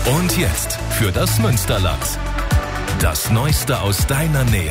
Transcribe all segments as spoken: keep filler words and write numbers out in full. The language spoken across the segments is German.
Und jetzt für das Münsterland. Das Neueste aus deiner Nähe.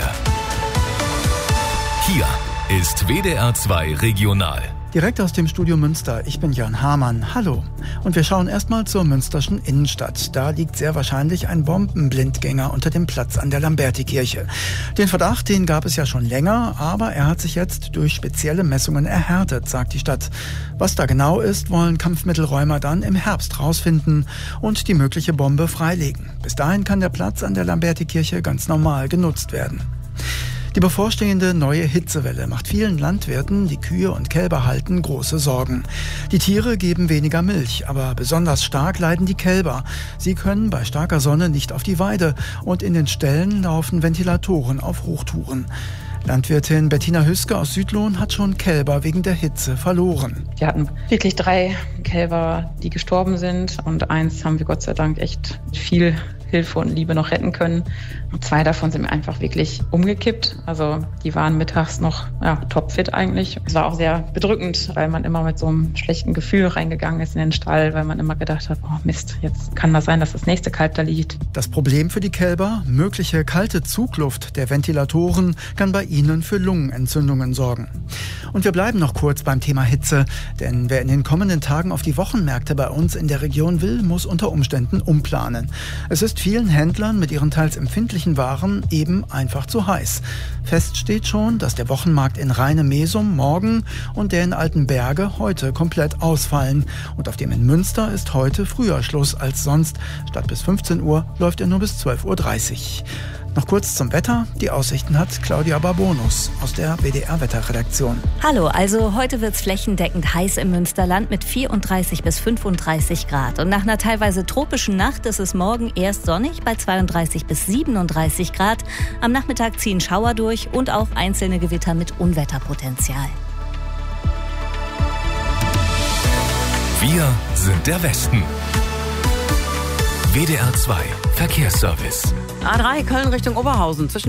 Hier ist W D R zwei Regional. Direkt aus dem Studio Münster, ich bin Jörn Hamann. Hallo. Und wir schauen erstmal zur münsterschen Innenstadt. Da liegt sehr wahrscheinlich ein Bombenblindgänger unter dem Platz an der Lambertikirche. Den Verdacht, den gab es ja schon länger, aber er hat sich jetzt durch spezielle Messungen erhärtet, sagt die Stadt. Was da genau ist, wollen Kampfmittelräumer dann im Herbst rausfinden und die mögliche Bombe freilegen. Bis dahin kann der Platz an der Lambertikirche ganz normal genutzt werden. Die bevorstehende neue Hitzewelle macht vielen Landwirten, die Kühe und Kälber halten, große Sorgen. Die Tiere geben weniger Milch, aber besonders stark leiden die Kälber. Sie können bei starker Sonne nicht auf die Weide und in den Ställen laufen Ventilatoren auf Hochtouren. Landwirtin Bettina Hüske aus Südlohn hat schon Kälber wegen der Hitze verloren. Wir hatten wirklich drei Kälber, die gestorben sind, und eins haben wir Gott sei Dank echt mit viel Hilfe und Liebe noch retten können. Und zwei davon sind mir einfach wirklich umgekippt. Also die waren mittags noch ja, topfit eigentlich. Es war auch sehr bedrückend, weil man immer mit so einem schlechten Gefühl reingegangen ist in den Stall, weil man immer gedacht hat, oh Mist, jetzt kann das sein, dass das nächste Kalb da liegt. Das Problem für die Kälber: mögliche kalte Zugluft der Ventilatoren kann bei ihnen für Lungenentzündungen sorgen. Und wir bleiben noch kurz beim Thema Hitze, denn wer in den kommenden Tagen auf die Wochenmärkte bei uns in der Region will, muss unter Umständen umplanen. Es ist vielen Händlern mit ihren teils empfindlichen Waren eben einfach zu heiß. Fest steht schon, dass der Wochenmarkt in Rheine-Mesum morgen und der in Altenberge heute komplett ausfallen. Und auf dem in Münster ist heute früher Schluss als sonst. Statt bis fünfzehn Uhr läuft er nur bis zwölf Uhr dreißig. Noch kurz zum Wetter. Die Aussichten hat Claudia Barbonus aus der W D R-Wetterredaktion. Hallo, also heute wird es flächendeckend heiß im Münsterland mit vierunddreißig bis fünfunddreißig Grad. Und nach einer teilweise tropischen Nacht ist es morgen erst sonnig bei zweiunddreißig bis siebenunddreißig Grad. Am Nachmittag ziehen Schauer durch und auch einzelne Gewitter mit Unwetterpotenzial. Wir sind der Westen. W D R zwei Verkehrsservice. A drei Köln Richtung Oberhausen zwischen